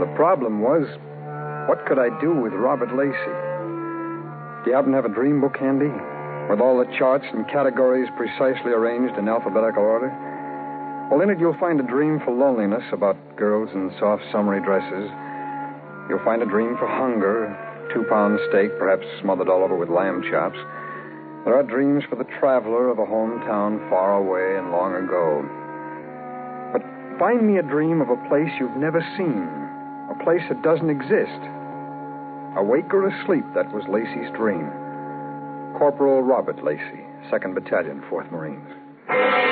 The problem was, what could I do with Robert Lacey? Do you happen to have a dream book handy? With all the charts and categories precisely arranged in alphabetical order? Well, in it you'll find a dream for loneliness about girls in soft summery dresses. You'll find a dream for hunger, 2-pound steak, perhaps smothered all over with lamb chops. There are dreams for the traveler of a hometown far away and long ago. But find me a dream of a place you've never seen, a place that doesn't exist. Awake or asleep, that was Lacey's dream. Corporal Robert Lacey, 2nd Battalion, 4th Marines.